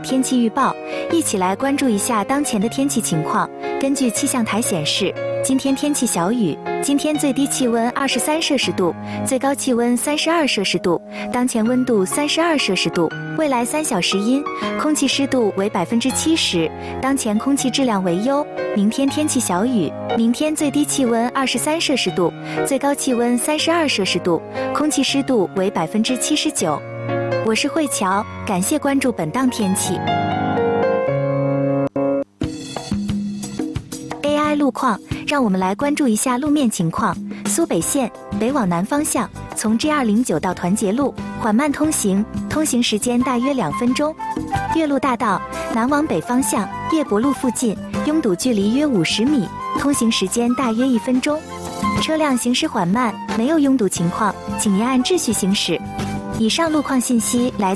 天气预报，一起来关注一下当前的天气情况。根据气象台显示，今天天气小雨，今天最低气温23摄氏度，最高气温32摄氏度，当前温度32摄氏度。未来3小时阴，空气湿度为70%，当前空气质量为优。明天天气小雨，明天最低气温23摄氏度，最高气温32摄氏度，空气湿度为79%。我是慧乔，感谢关注本档天气。AI 路况，让我们来关注一下路面情况。苏北线北往南方向，从 G209 到团结路缓慢通行，通行时间大约2分钟。岳麓大道南往北方向，叶伯路附近拥堵距离约50米，通行时间大约1分钟。车辆行驶缓慢，没有拥堵情况，请您按秩序行驶。以上路况信息来